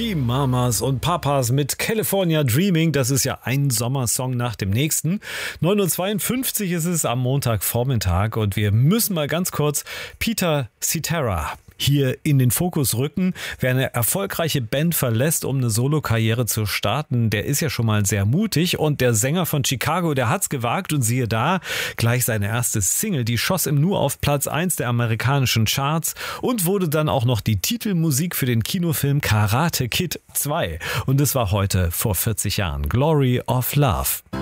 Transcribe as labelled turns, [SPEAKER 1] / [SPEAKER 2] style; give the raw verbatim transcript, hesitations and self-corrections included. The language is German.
[SPEAKER 1] Die Mamas und Papas mit California Dreaming, das ist ja ein Sommersong nach dem nächsten. neun Uhr zweiundfünfzig ist es am Montagvormittag und wir müssen mal ganz kurz Peter Cetera hier in den Fokus rücken. Wer eine erfolgreiche Band verlässt, um eine Solokarriere zu starten, der ist ja schon mal sehr mutig. Und der Sänger von Chicago, der hat's gewagt und siehe da, gleich seine erste Single, die schoss ihm nur auf Platz eins der amerikanischen Charts und wurde dann auch noch die Titelmusik für den Kinofilm Karate Kid zwei. Und es war heute vor vierzig Jahren. Glory of Love.